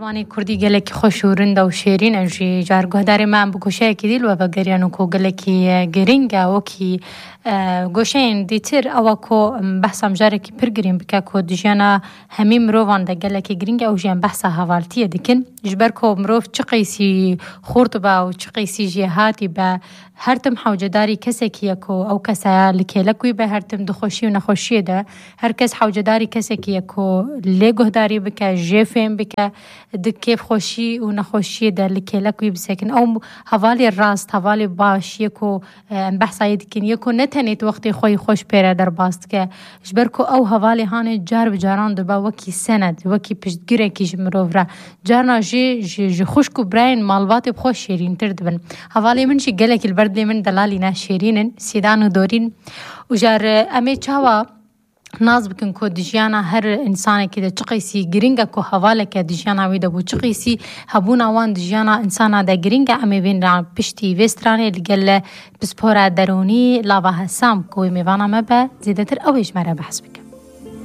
زمانی کردی گلکی خوش و رند و شیرین انجی جارگاه داری من بکشه کی دیل و بگریانو کو گلکی گرینگا و کی گوشین دیتر او کو بحثم جاره کی پرگریم بکه کو دیجانا همیم روان ده گلکی گرینگا او جان بحث حوالتیه دیکن جبر کو مروف چه قیسی خورد با و چه قیسی جهاتی با هر تم حوجه داری کسی کیه کو او کسی لکلکوی به هر تم دخوشی و نخوشی ده هر کس حوجه داری کسی کیه کو لگه داری بکه جفم بکه دکیف خوشی و نخوشی ده لکلکوی بسکن او حوالی راست حوالی باش یکو بحثایی دکن یکو نتنیت وقتی خوی خوش پیره در باست که جبر کو او حوالی هانه جار بجاران دو با وکی سند وکی پشتگیره کیش مروف را جارنا جی خوشکو براین مالوات بخوش شیرین تر دبن حوالی من شی گلک البرد من دلالی ناشيرين سيدان ودورين وجار امي تشاوا ناز بكن كو دجيانا هر انسان كده تقيسي جرينجا كو حوالك دجيانا ويدا بو تقيسي هبونا وان دجيانا انسانا دا جرينجا امي بين را بشتي ويستراني لقل بسبورا دروني لافا هسام كوي ميوانا مبا زيدتر اويش مرا بحسبك